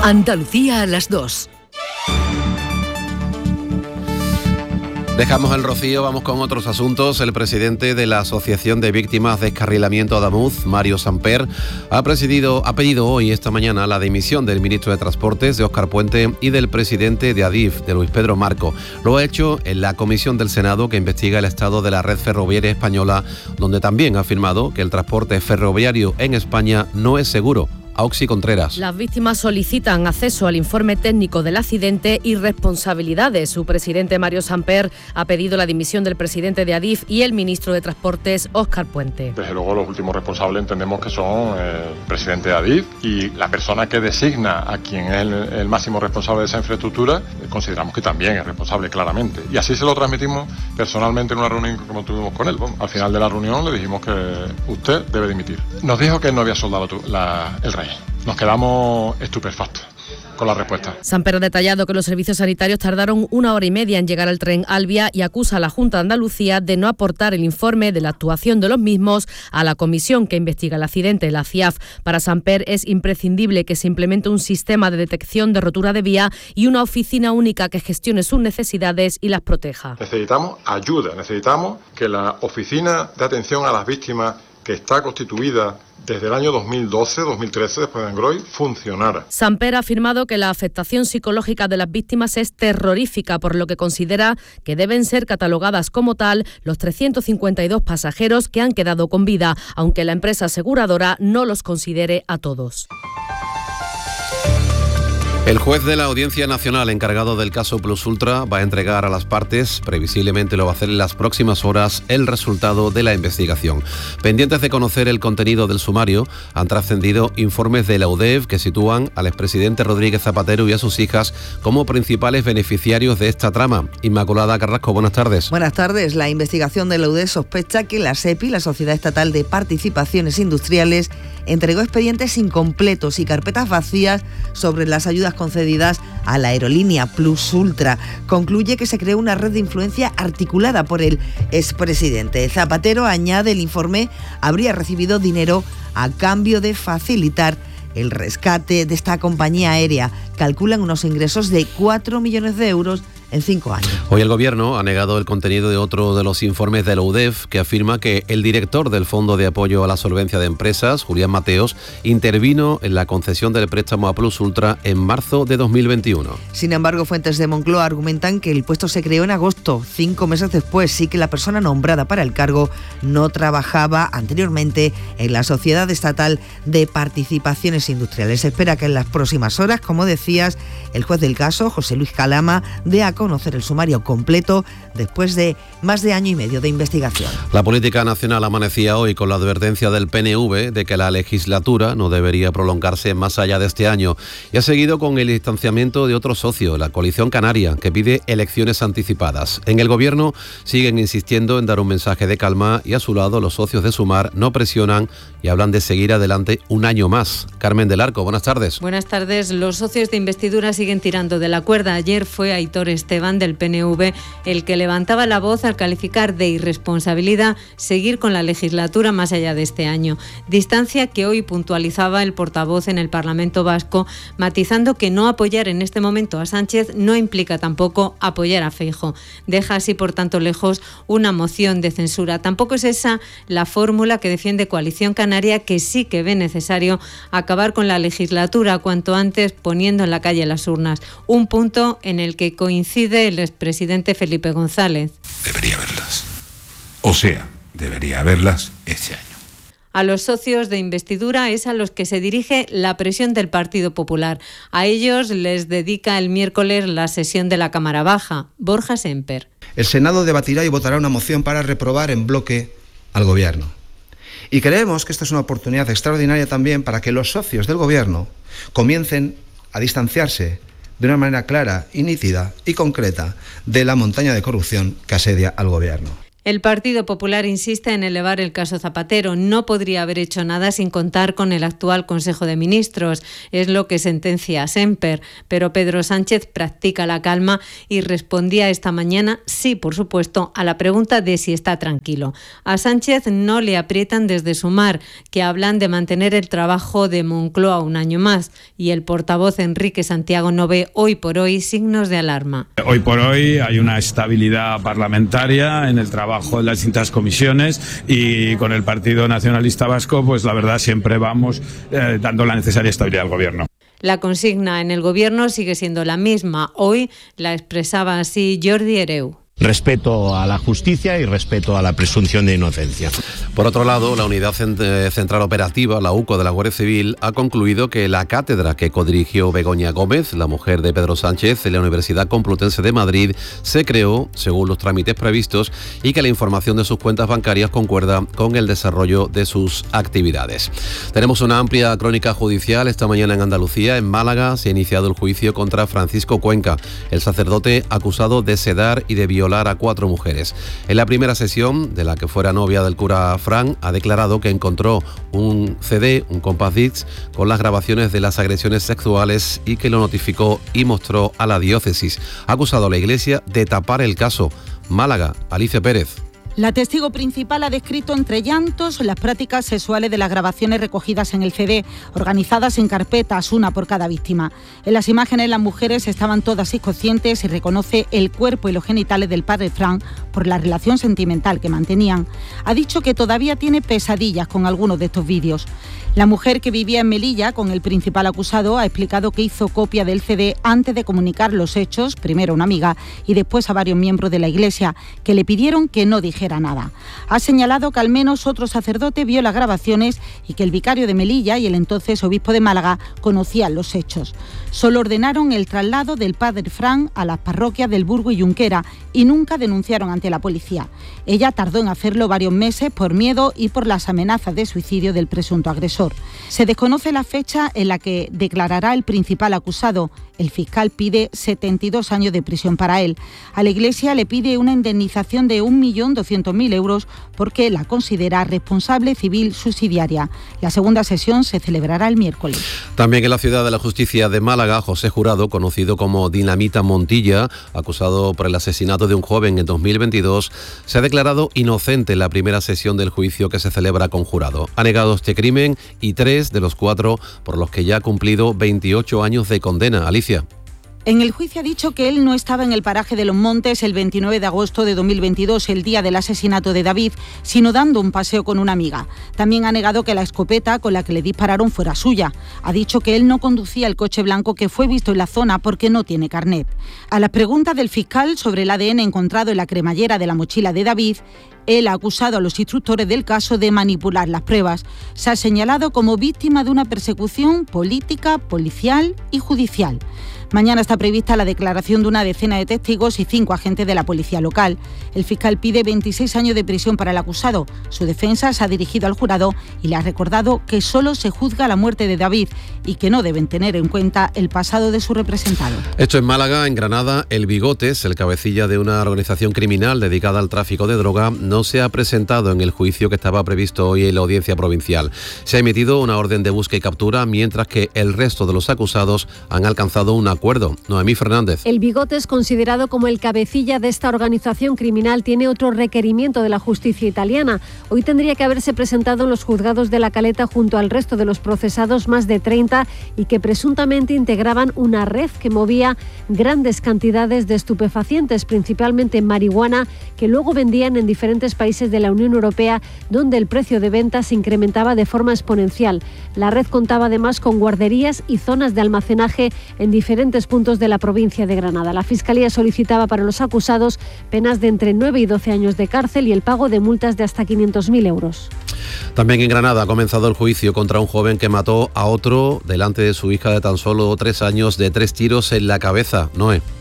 Andalucía a las 2. Dejamos el Rocío, vamos con otros asuntos. El presidente de la Asociación de Víctimas de Descarrilamiento Adamuz, Mario Samper, ha pedido hoy, esta mañana, la dimisión del ministro de Transportes, de Óscar Puente, y del presidente de Adif, de Luis Pedro Marco. Lo ha hecho en la comisión del Senado que investiga el estado de la red ferroviaria española, donde también ha afirmado que el transporte ferroviario en España no es seguro. Auxi Contreras. Las víctimas solicitan acceso al informe técnico del accidente y responsabilidades. Su presidente, Mario Samper, ha pedido la dimisión del presidente de Adif y el ministro de Transportes, Óscar Puente. Desde luego, los últimos responsables entendemos que son el presidente de Adif y la persona que designa a quien es el máximo responsable de esa infraestructura. Consideramos que también es responsable, claramente. Y así se lo transmitimos personalmente en una reunión como tuvimos con él. Bueno, al final de la reunión le dijimos que usted debe dimitir. Nos dijo que no había soldado el rey. Nos quedamos estupefactos con la respuesta. Samper ha detallado que los servicios sanitarios tardaron 1 hora y media en llegar al tren Albia y acusa a la Junta de Andalucía de no aportar el informe de la actuación de los mismos a la comisión que investiga el accidente, la CIAF. Para Samper es imprescindible que se implemente un sistema de detección de rotura de vía y una oficina única que gestione sus necesidades y las proteja. Necesitamos ayuda, necesitamos que la oficina de atención a las víctimas, que está constituida desde el año 2012-2013, después de Engroy, funcionara. Samper ha afirmado que la afectación psicológica de las víctimas es terrorífica, por lo que considera que deben ser catalogadas como tal los 352 pasajeros que han quedado con vida, aunque la empresa aseguradora no los considere a todos. El juez de la Audiencia Nacional encargado del caso Plus Ultra va a entregar a las partes, previsiblemente lo va a hacer en las próximas horas, el resultado de la investigación. Pendientes de conocer el contenido del sumario, han trascendido informes de la UDEF que sitúan al expresidente Rodríguez Zapatero y a sus hijas como principales beneficiarios de esta trama. Inmaculada Carrasco, buenas tardes. Buenas tardes. La investigación de la UDEF sospecha que la SEPI, la Sociedad Estatal de Participaciones Industriales, entregó expedientes incompletos y carpetas vacías sobre las ayudas concedidas a la aerolínea Plus Ultra. Concluye que se creó una red de influencia articulada por el expresidente. Zapatero, añade el informe, habría recibido dinero a cambio de facilitar el rescate de esta compañía aérea. Calculan unos ingresos de 4 millones de euros en 5 años. Hoy el Gobierno ha negado el contenido de otro de los informes de la UDEF, que afirma que el director del Fondo de Apoyo a la Solvencia de Empresas, Julián Mateos, intervino en la concesión del préstamo a Plus Ultra en marzo de 2021. Sin embargo, fuentes de Moncloa argumentan que el puesto se creó en agosto, 5 meses después, sí que la persona nombrada para el cargo no trabajaba anteriormente en la Sociedad Estatal de Participaciones Industriales. Se espera que en las próximas horas, como decías, el juez del caso, José Luis Calama, dé a conocer el sumario completo después de más de año y medio de investigación. La política nacional amanecía hoy con la advertencia del PNV de que la legislatura no debería prolongarse más allá de este año y ha seguido con el distanciamiento de otro socio, la Coalición Canaria, que pide elecciones anticipadas. En el Gobierno siguen insistiendo en dar un mensaje de calma y a su lado los socios de Sumar no presionan y hablan de seguir adelante un año más. Carmen del Arco, buenas tardes. Buenas tardes. Los socios de investidura siguen tirando de la cuerda. Ayer fue Aitor Esteban del PNV el que levantaba la voz al calificar de irresponsabilidad seguir con la legislatura más allá de este año. Distancia que hoy puntualizaba el portavoz en el Parlamento Vasco, matizando que no apoyar en este momento a Sánchez no implica tampoco apoyar a Feijóo. Deja así, por tanto, lejos una moción de censura. Tampoco es esa la fórmula que defiende Coalición Canaria, que sí que ve necesario acabar con la legislatura cuanto antes, poniendo en la calle las urnas. Un punto en el que coincide el expresidente Felipe González. Debería haberlas. O sea, debería haberlas este año. A los socios de investidura es a los que se dirige la presión del Partido Popular. A ellos les dedica el miércoles la sesión de la Cámara Baja. Borja Semper. El Senado debatirá y votará una moción para reprobar en bloque al Gobierno. Y creemos que esta es una oportunidad extraordinaria también para que los socios del Gobierno comiencen a distanciarse de una manera clara y nítida y concreta de la montaña de corrupción que asedia al Gobierno. El Partido Popular insiste en elevar el caso Zapatero. No podría haber hecho nada sin contar con el actual Consejo de Ministros. Es lo que sentencia Semper. Pero Pedro Sánchez practica la calma y respondía esta mañana, sí, por supuesto, a la pregunta de si está tranquilo. A Sánchez no le aprietan desde Sumar, que hablan de mantener el trabajo de Moncloa un año más. Y el portavoz Enrique Santiago no ve hoy por hoy signos de alarma. Hoy por hoy hay una estabilidad parlamentaria en el trabajo de las distintas comisiones y con el Partido Nacionalista Vasco, pues la verdad siempre vamos dando la necesaria estabilidad al Gobierno. La consigna en el Gobierno sigue siendo la misma. Hoy la expresaba así Jordi Hereu. Respeto a la justicia y respeto a la presunción de inocencia. Por otro lado, la Unidad Central Operativa, la UCO de la Guardia Civil, ha concluido que la cátedra que codirigió Begoña Gómez, la mujer de Pedro Sánchez, en la Universidad Complutense de Madrid, se creó según los trámites previstos y que la información de sus cuentas bancarias concuerda con el desarrollo de sus actividades. Tenemos una amplia crónica judicial esta mañana en Andalucía. En Málaga se ha iniciado el juicio contra Francisco Cuenca, el sacerdote acusado de sedar y de violar a 4 mujeres. En la primera sesión, de la que fuera novia del cura Fran, ha declarado que encontró un CD, un compact disc, con las grabaciones de las agresiones sexuales y que lo notificó y mostró a la diócesis. Ha acusado a la Iglesia de tapar el caso. Málaga, Alicia Pérez. La testigo principal ha descrito entre llantos las prácticas sexuales de las grabaciones recogidas en el CD, organizadas en carpetas, una por cada víctima. En las imágenes las mujeres estaban todas inconscientes y reconoce el cuerpo y los genitales del padre Fran por la relación sentimental que mantenían. Ha dicho que todavía tiene pesadillas con algunos de estos vídeos. La mujer que vivía en Melilla con el principal acusado ha explicado que hizo copia del CD antes de comunicar los hechos, primero a una amiga y después a varios miembros de la Iglesia, que le pidieron que no dijera nada. Ha señalado que al menos otro sacerdote vio las grabaciones y que el vicario de Melilla y el entonces obispo de Málaga conocían los hechos. Solo ordenaron el traslado del padre Fran a las parroquias del Burgo y Junquera y nunca denunciaron ante la policía. Ella tardó en hacerlo varios meses por miedo y por las amenazas de suicidio del presunto agresor. Se desconoce la fecha en la que declarará el principal acusado. El fiscal pide 72 años de prisión para él. A la Iglesia le pide una indemnización de 1.200.000 euros porque la considera responsable civil subsidiaria. La segunda sesión se celebrará el miércoles. También en la Ciudad de la Justicia de Málaga, José Jurado, conocido como Dinamita Montilla, acusado por el asesinato de un joven en 2022, se ha declarado inocente en la primera sesión del juicio que se celebra con jurado. Ha negado este crimen y 3 de los 4 por los que ya ha cumplido 28 años de condena. Alicia. En el juicio ha dicho que él no estaba en el paraje de Los Montes el 29 de agosto de 2022, el día del asesinato de David, sino dando un paseo con una amiga. También ha negado que la escopeta con la que le dispararon fuera suya. Ha dicho que él no conducía el coche blanco que fue visto en la zona porque no tiene carnet. A la pregunta del fiscal sobre el ADN encontrado en la cremallera de la mochila de David, él ha acusado a los instructores del caso de manipular las pruebas. Se ha señalado como víctima de una persecución política, policial y judicial. Mañana está prevista la declaración de una decena de testigos y 5 agentes de la policía local. El fiscal pide 26 años de prisión para el acusado. Su defensa se ha dirigido al jurado y le ha recordado que solo se juzga la muerte de David y que no deben tener en cuenta el pasado de su representado. Esto en Málaga. En Granada, el Bigotes, el cabecilla de una organización criminal dedicada al tráfico de droga, no se ha presentado en el juicio que estaba previsto hoy en la audiencia provincial. Se ha emitido una orden de búsqueda y captura, mientras que el resto de los acusados han alcanzado un acuerdo. Noemí Fernández. El Bigotes, considerado como el cabecilla de esta organización criminal, tiene otro requerimiento de la justicia italiana. Hoy tendría que haberse presentado en los juzgados de La Caleta junto al resto de los procesados, más de 30, y que presuntamente integraban una red que movía grandes cantidades de estupefacientes, principalmente marihuana, que luego vendían en diferentes países de la Unión Europea, donde el precio de venta se incrementaba de forma exponencial. La red contaba además con guarderías y zonas de almacenaje en diferentes puntos de la provincia de Granada. La Fiscalía solicitaba para los acusados penas de entre 9 y 12 años de cárcel y el pago de multas de hasta 500.000 euros. También en Granada ha comenzado el juicio contra un joven que mató a otro delante de su hija de tan solo 3 años de 3 tiros en la cabeza. Noé.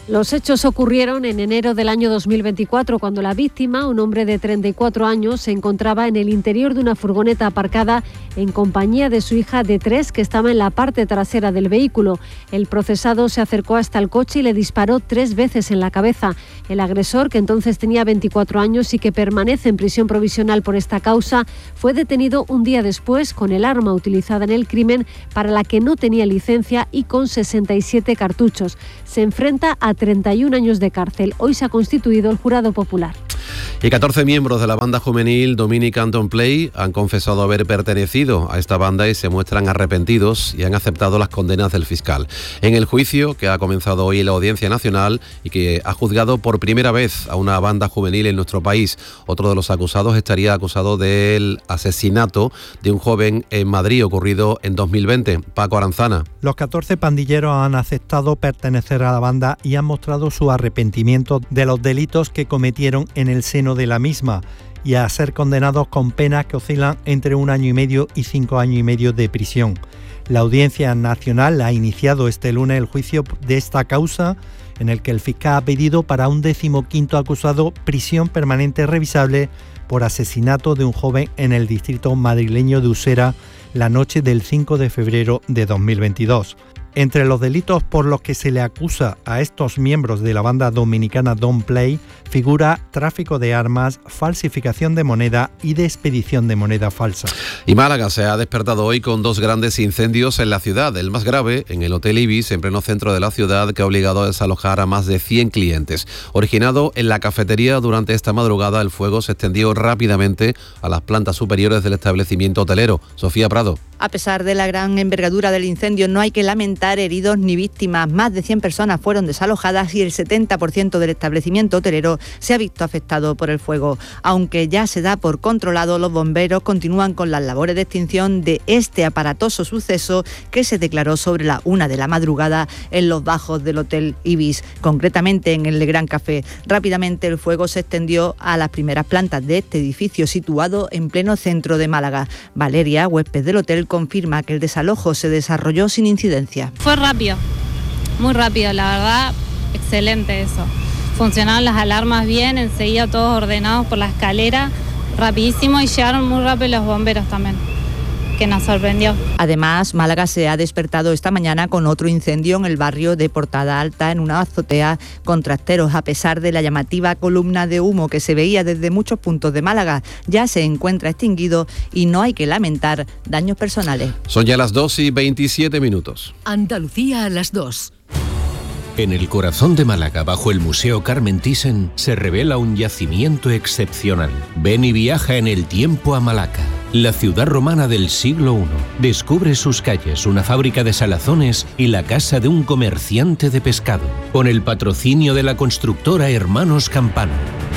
Los hechos ocurrieron en enero del año 2024, cuando la víctima, un hombre de 34 años, se encontraba en el interior de una furgoneta aparcada en compañía de su hija de 3, que estaba en la parte trasera del vehículo. El procesado se acercó hasta el coche y le disparó 3 veces en la cabeza. El agresor, que entonces tenía 24 años y que permanece en prisión provisional por esta causa, fue detenido un día después con el arma utilizada en el crimen, para la que no tenía licencia, y con 67 cartuchos. Se enfrenta a 31 años de cárcel. Hoy se ha constituido el jurado popular. Y 14 miembros de la banda juvenil Dominican Don't Play han confesado haber pertenecido a esta banda y se muestran arrepentidos y han aceptado las condenas del fiscal. En el juicio que ha comenzado hoy en la Audiencia Nacional y que ha juzgado por primera vez a una banda juvenil en nuestro país, otro de los acusados estaría acusado del asesinato de un joven en Madrid ocurrido en 2020. Paco Aranzana. Los 14 pandilleros han aceptado pertenecer a la banda y han mostrado su arrepentimiento de los delitos que cometieron en el seno de la misma, y a ser condenados con penas que oscilan entre 1 año y medio y 5 años y medio de prisión. La Audiencia Nacional ha iniciado este lunes el juicio de esta causa, en el que el fiscal ha pedido para un 15º acusado prisión permanente revisable por asesinato de un joven en el distrito madrileño de Usera la noche del 5 de febrero de 2022. Entre los delitos por los que se le acusa a estos miembros de la banda dominicana Don't Play figura tráfico de armas, falsificación de moneda y de expedición de moneda falsa. Y Málaga se ha despertado hoy con 2 grandes incendios en la ciudad. El más grave en el Hotel Ibis, en pleno centro de la ciudad, que ha obligado a desalojar a más de 100 clientes. Originado en la cafetería durante esta madrugada, el fuego se extendió rápidamente a las plantas superiores del establecimiento hotelero. Sofía Prado. A pesar de la gran envergadura del incendio, no hay que lamentar heridos ni víctimas. Más de 100 personas fueron desalojadas y el 70% del establecimiento hotelero se ha visto afectado por el fuego. Aunque ya se da por controlado, los bomberos continúan con las labores de extinción de este aparatoso suceso que se declaró sobre la 1 de la madrugada en los bajos del Hotel Ibis, concretamente en el Gran Café. Rápidamente el fuego se extendió a las primeras plantas de este edificio situado en pleno centro de Málaga. Valeria, huésped del hotel, confirma que el desalojo se desarrolló sin incidencia. Fue rápido, muy rápido, la verdad, excelente eso. Funcionaban las alarmas bien, enseguida todos ordenados por la escalera, rapidísimo, y llegaron muy rápido los bomberos también, que nos sorprendió. Además, Málaga se ha despertado esta mañana con otro incendio en el barrio de Portada Alta, en una azotea con trasteros. A pesar de la llamativa columna de humo que se veía desde muchos puntos de Málaga, ya se encuentra extinguido y no hay que lamentar daños personales. Son ya las 2:27. Andalucía a las 2. En el corazón de Málaga, bajo el Museo Carmen Thyssen, se revela un yacimiento excepcional. Ven y viaja en el tiempo a Malaca, la ciudad romana del siglo I. Descubre sus calles, una fábrica de salazones y la casa de un comerciante de pescado, con el patrocinio de la constructora Hermanos Campano.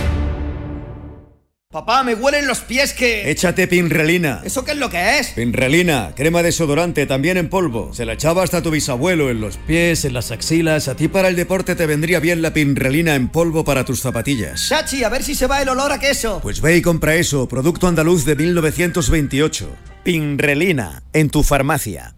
Papá, me huelen los pies que... Échate Pinrelina. ¿Eso qué es lo que es? Pinrelina, crema desodorante, también en polvo. Se la echaba hasta tu bisabuelo, en los pies, en las axilas. A ti para el deporte te vendría bien la Pinrelina en polvo para tus zapatillas. Chachi, a ver si se va el olor a queso. Pues ve y compra eso, producto andaluz de 1928. Pinrelina, en tu farmacia.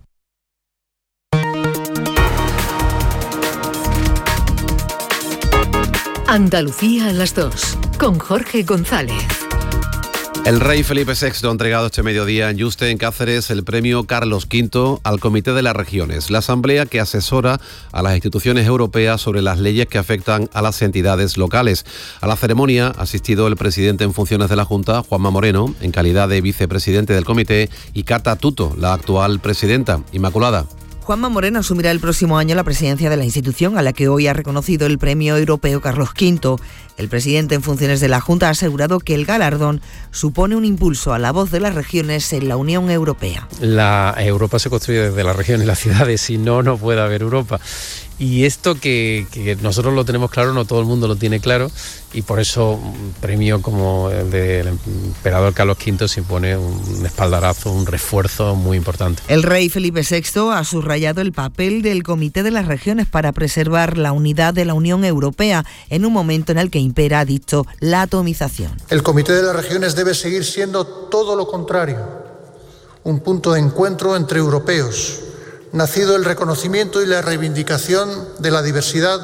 Andalucía a las 2, con Jorge González. El rey Felipe VI ha entregado este mediodía en Yuste, en Cáceres, el premio Carlos V al Comité de las Regiones, la asamblea que asesora a las instituciones europeas sobre las leyes que afectan a las entidades locales. A la ceremonia ha asistido el presidente en funciones de la Junta, Juanma Moreno, en calidad de vicepresidente del comité, y Cata Tuto, la actual presidenta. Inmaculada. Juanma Moreno asumirá el próximo año la presidencia de la institución, a la que hoy ha reconocido el Premio Europeo Carlos V. El presidente en funciones de la Junta ha asegurado que el galardón supone un impulso a la voz de las regiones en la Unión Europea. La Europa se construye desde las regiones y las ciudades, si no, no puede haber Europa. Y esto que nosotros lo tenemos claro, no todo el mundo lo tiene claro, y por eso un premio como el del emperador Carlos V supone un espaldarazo, un refuerzo muy importante. El rey Felipe VI ha subrayado el papel del Comité de las Regiones para preservar la unidad de la Unión Europea en un momento en el que impera, ha dicho, la atomización. El Comité de las Regiones debe seguir siendo todo lo contrario, un punto de encuentro entre europeos, nacido el reconocimiento y la reivindicación de la diversidad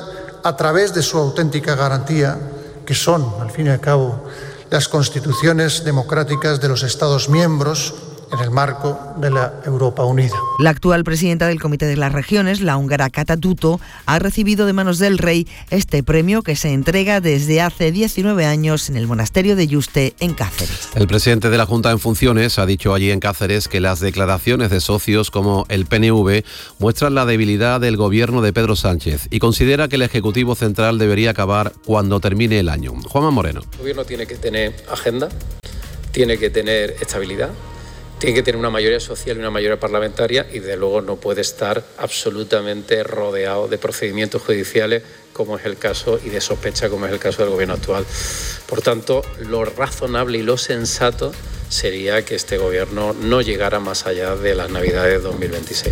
a través de su auténtica garantía, que son, al fin y al cabo, las constituciones democráticas de los Estados miembros en el marco de la Europa unida. La actual presidenta del Comité de las Regiones, la húngara Kata Tutto, ha recibido de manos del rey este premio que se entrega desde hace 19 años en el monasterio de Yuste, en Cáceres. El presidente de la Junta en funciones ha dicho allí en Cáceres que las declaraciones de socios como el PNV muestran la debilidad del gobierno de Pedro Sánchez y considera que el Ejecutivo Central debería acabar cuando termine el año. Juanma Moreno. El gobierno tiene que tener agenda, tiene que tener estabilidad, tiene que tener una mayoría social y una mayoría parlamentaria y, desde luego, no puede estar absolutamente rodeado de procedimientos judiciales como es el caso y de sospecha como es el caso del gobierno actual. Por tanto, lo razonable y lo sensato sería que este gobierno no llegara más allá de las Navidades de 2026.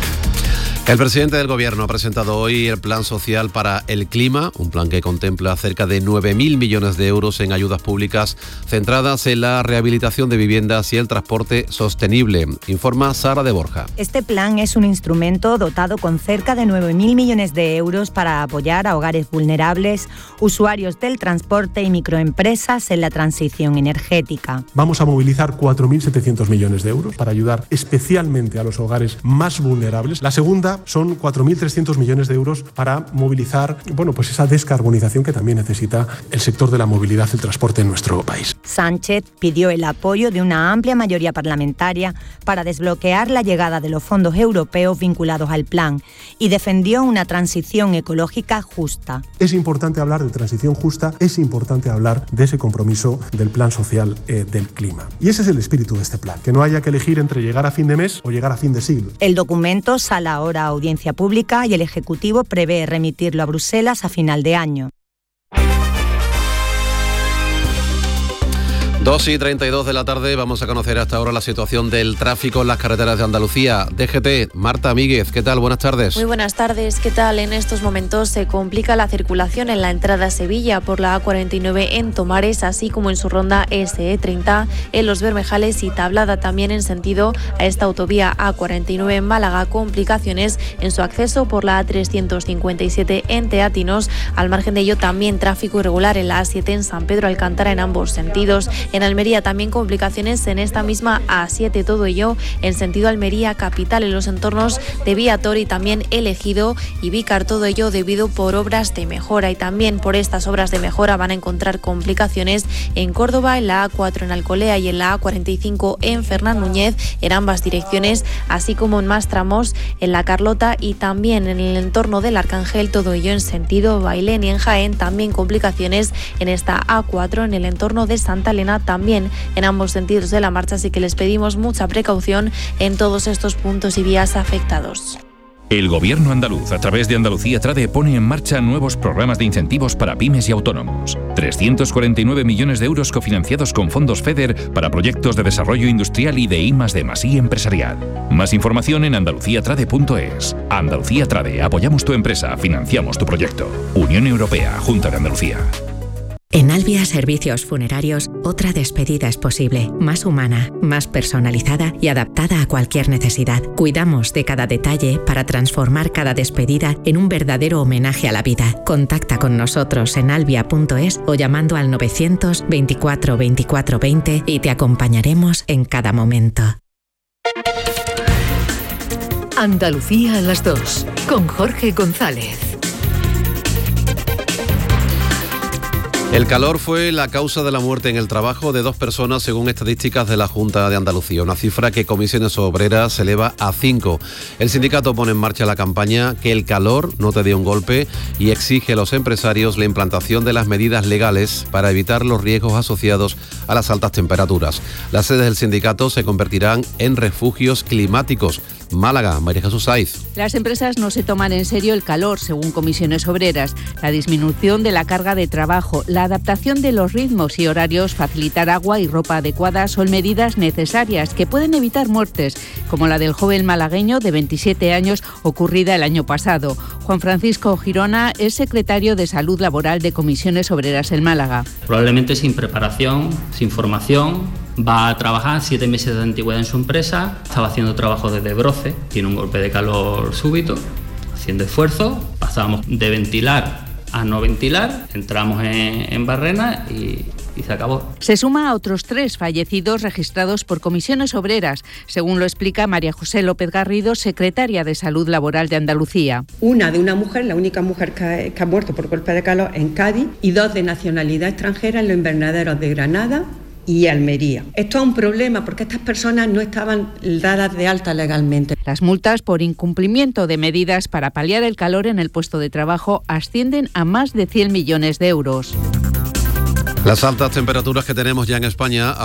El presidente del Gobierno ha presentado hoy el Plan Social para el Clima, un plan que contempla cerca de 9.000 millones de euros en ayudas públicas centradas en la rehabilitación de viviendas y el transporte sostenible, informa Sara de Borja. Este plan es un instrumento dotado con cerca de 9.000 millones de euros para apoyar a hogares vulnerables, usuarios del transporte y microempresas en la transición energética. Vamos a movilizar 4.700 millones de euros para ayudar especialmente a los hogares más vulnerables. La segunda son 4.300 millones de euros para movilizar, pues esa descarbonización que también necesita el sector de la movilidad y el transporte en nuestro país. Sánchez pidió el apoyo de una amplia mayoría parlamentaria para desbloquear la llegada de los fondos europeos vinculados al plan y defendió una transición ecológica justa. Es importante hablar de transición justa, es importante hablar de ese compromiso del plan social del clima. Y ese es el espíritu de este plan, que no haya que elegir entre llegar a fin de mes o llegar a fin de siglo. El documento sale ahora a audiencia pública y el Ejecutivo prevé remitirlo a Bruselas a final de año. 2:32 de la tarde, vamos a conocer hasta ahora la situación del tráfico en las carreteras de Andalucía. DGT, Marta Míguez, ¿qué tal? Buenas tardes. Muy buenas tardes, ¿qué tal? En estos momentos se complica la circulación en la entrada a Sevilla por la A49 en Tomares, así como en su ronda SE30 en Los Bermejales y Tablada, también en sentido a esta autovía A49 en Málaga, complicaciones en su acceso por la A357 en Teatinos. Al margen de ello, también tráfico irregular en la A7 en San Pedro Alcántara en ambos sentidos. En Almería también complicaciones en esta misma A7, todo ello en sentido Almería capital, en los entornos de Viator y también El Ejido y Vícar, todo ello debido por obras de mejora. Y también por estas obras de mejora van a encontrar complicaciones en Córdoba, en la A4 en Alcolea y en la A45 en Fernán Núñez, en ambas direcciones, así como en más tramos en La Carlota y también en el entorno del Arcángel, todo ello en sentido Bailén. Y en Jaén también complicaciones en esta A4 en el entorno de Santa Elena, también en ambos sentidos de la marcha, así que les pedimos mucha precaución en todos estos puntos y vías afectados. El Gobierno andaluz, a través de Andalucía Trade, pone en marcha nuevos programas de incentivos para pymes y autónomos. 349 millones de euros cofinanciados con fondos FEDER para proyectos de desarrollo industrial y de I+D+I empresarial. Más información en andaluciatrade.es. Andalucía Trade, apoyamos tu empresa, financiamos tu proyecto. Unión Europea, Junta de Andalucía. En Albia Servicios Funerarios, otra despedida es posible, más humana, más personalizada y adaptada a cualquier necesidad. Cuidamos de cada detalle para transformar cada despedida en un verdadero homenaje a la vida. Contacta con nosotros en albia.es o llamando al 900 24 24 20 y te acompañaremos en cada momento. Andalucía a las 2, con Jorge González. El calor fue la causa de la muerte en el trabajo de 2 personas según estadísticas de la Junta de Andalucía, una cifra que Comisiones Obreras eleva a 5. El sindicato pone en marcha la campaña Que el calor no te dé un golpe y exige a los empresarios la implantación de las medidas legales para evitar los riesgos asociados a las altas temperaturas. Las sedes del sindicato se convertirán en refugios climáticos. Málaga, María Jesús Saiz. Las empresas no se toman en serio el calor, según Comisiones Obreras. La disminución de la carga de trabajo, la adaptación de los ritmos y horarios, facilitar agua y ropa adecuada son medidas necesarias que pueden evitar muertes, como la del joven malagueño de 27 años ocurrida el año pasado. Juan Francisco Girona es secretario de Salud Laboral de Comisiones Obreras en Málaga. Probablemente sin preparación, sin formación. Va a trabajar 7 meses de antigüedad en su empresa, estaba haciendo trabajo desde Broce, tiene un golpe de calor súbito, haciendo esfuerzo, pasábamos de ventilar a no ventilar, entramos en Barrena y se acabó. Se suma a otros 3 fallecidos registrados por comisiones obreras, según lo explica María José López Garrido, secretaria de Salud Laboral de Andalucía. Una de una mujer, la única mujer que ha muerto por golpe de calor en Cádiz, y 2 de nacionalidad extranjera en los invernaderos de Granada y Almería. Esto es un problema porque estas personas no estaban dadas de alta legalmente. Las multas por incumplimiento de medidas para paliar el calor en el puesto de trabajo ascienden a más de 100 millones de euros. Las altas temperaturas que tenemos ya en España